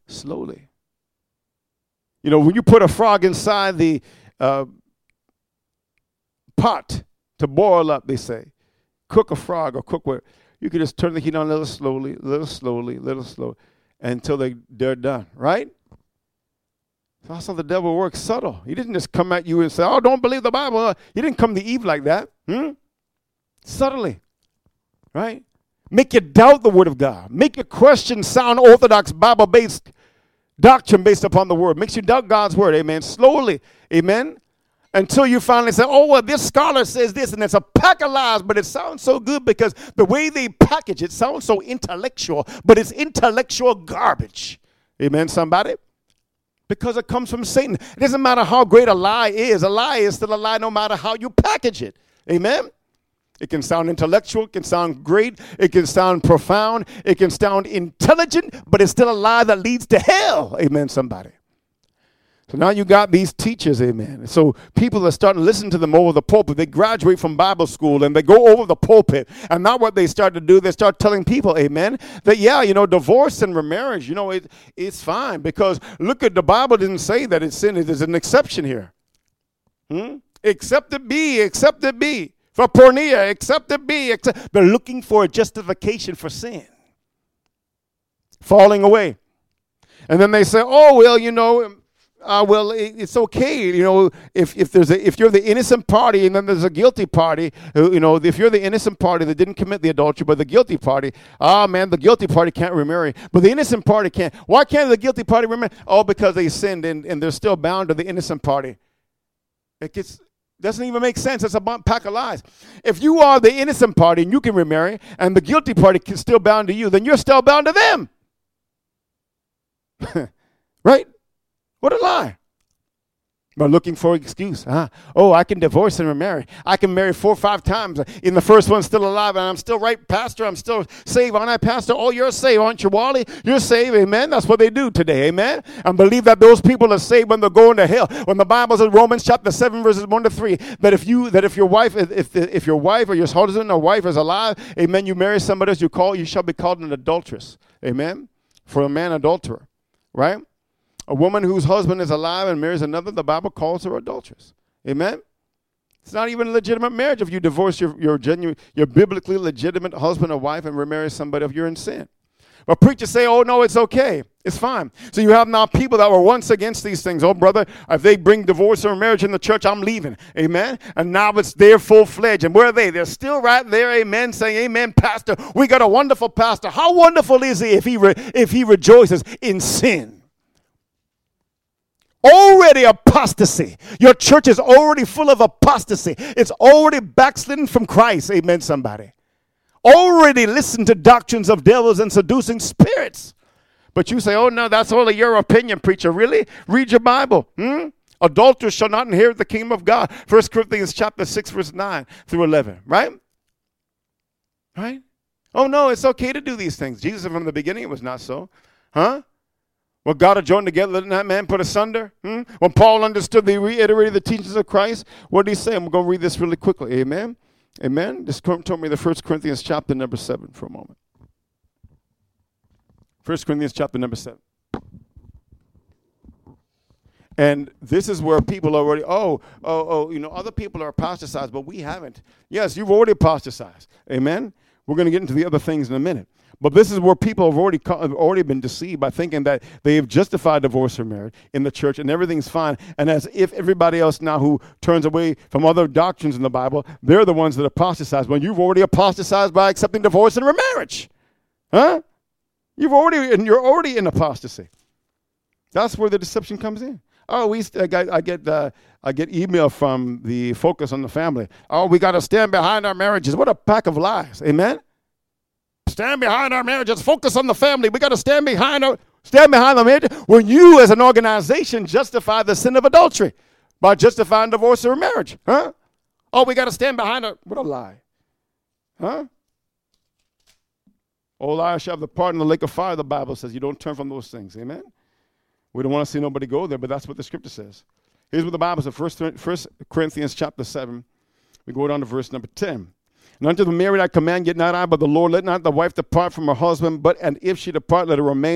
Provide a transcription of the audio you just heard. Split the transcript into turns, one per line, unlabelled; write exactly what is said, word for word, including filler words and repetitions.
slowly. You know, when you put a frog inside the uh, pot to boil up, they say, cook a frog or cook what, you can just turn the heat on a little slowly, a little slowly, a little slowly, until they, they're done, right? That's how the devil works, subtle. He didn't just come at you and say, oh, don't believe the Bible. He didn't come to Eve like that. Hmm? Subtly, right? Make you doubt the word of God. Make you question sound, orthodox, Bible-based doctrine based upon the word. Makes you doubt God's word, amen. Slowly, amen. Until you finally say, oh, well, this scholar says this, and it's a pack of lies, but it sounds so good because the way they package it sounds so intellectual, but it's intellectual garbage. Amen, somebody? Because it comes from Satan. It doesn't matter how great a lie is. A lie is still a lie no matter how you package it. Amen? It can sound intellectual. It can sound great. It can sound profound. It can sound intelligent, but it's still a lie that leads to hell. Amen, somebody? So now you got these teachers, amen. So people are starting to listen to them over the pulpit. They graduate from Bible school and they go over the pulpit. And now what they start to do, they start telling people, amen, that, yeah, you know, divorce and remarriage, you know, it, it's fine. Because look at the Bible didn't say that it's sin. There's an exception here. Hmm? Except it be, except it be. For porneia, except it be. Except. They're looking for a justification for sin. Falling away. And then they say, oh, well, you know, Uh, well, it, it's okay, you know, if if there's a, if you're the innocent party and then there's a guilty party, who, you know, if you're the innocent party that didn't commit the adultery, but the guilty party, ah, man, the guilty party can't remarry, but the innocent party can't. Why can't the guilty party remarry? Oh, because they sinned and, and they're still bound to the innocent party. It gets doesn't even make sense. It's a pack of lies. If you are the innocent party and you can remarry, and the guilty party is still bound to you, then you're still bound to them. Right? What a lie. But looking for an excuse. Huh? Oh, I can divorce and remarry. I can marry four or five times. In the first one, still alive, and I'm still right, Pastor. I'm still saved. Aren't I, Pastor? Oh, you're saved, aren't you, Wally? You're saved, amen. That's what they do today, amen. And believe that those people are saved when they're going to hell. When the Bible says, Romans chapter seven, verses one to three, that if you, that if your wife, if if your wife or your husband or wife is alive, amen, you marry somebody else, you call, you shall be called an adulteress, amen. For a man adulterer, right? A woman whose husband is alive and marries another, the Bible calls her adulteress. Amen? It's not even a legitimate marriage if you divorce your, your genuine, your biblically legitimate husband or wife and remarry somebody if you're in sin. But preachers say, oh, no, it's okay. It's fine. So you have now people that were once against these things. Oh, brother, if they bring divorce or marriage in the church, I'm leaving. Amen? And now it's there full-fledged. And where are they? They're still right there, amen, saying, amen, pastor. We got a wonderful pastor. How wonderful is he if he, re- if he rejoices in sin? Already apostasy. Your church is already full of apostasy. It's already backslidden from Christ. Amen, somebody. Already listen to doctrines of devils and seducing spirits. But you say, oh, no, that's only your opinion, preacher. Really? Read your Bible. Hmm? Adulterers shall not inherit the kingdom of God. First Corinthians chapter six, verse nine through eleven. Right? Right? Oh, no, it's okay to do these things. Jesus, from the beginning, it was not so. Huh? What God had joined together, let that man put asunder. Hmm? When Paul understood, they reiterated the teachings of Christ. What did he say? I'm going to read this really quickly. Amen? Amen? Just told me the First Corinthians chapter number seven for a moment. First Corinthians chapter number seven. And this is where people already, oh, oh, oh, you know, other people are apostatized, but we haven't. Yes, you've already apostatized. Amen? We're going to get into the other things in a minute. But this is where people have already have already been deceived by thinking that they have justified divorce or marriage in the church and everything's fine. And as if everybody else now who turns away from other doctrines in the Bible, they're the ones that apostatize. When you've already apostatized by accepting divorce and remarriage. Huh? You've already, and you're already in apostasy. That's where the deception comes in. Oh, we I get I get, uh, I get email from the Focus on the Family. Oh, we got to stand behind our marriages. What a pack of lies. Amen? Stand behind our marriages. Focus on the family. We got to stand behind our stand behind the marriage. When you, as an organization, justify the sin of adultery by justifying divorce or marriage, huh? Oh, we got to stand behind it. What a lie, huh? All liars shall have the part in the lake of fire. The Bible says you don't turn from those things. Amen. We don't want to see nobody go there, but that's what the Scripture says. Here's what the Bible says. First Corinthians chapter seven. We go down to verse number ten. And unto the married I command, yet not I, but the Lord, let not the wife depart from her husband, but and if she depart, let her remain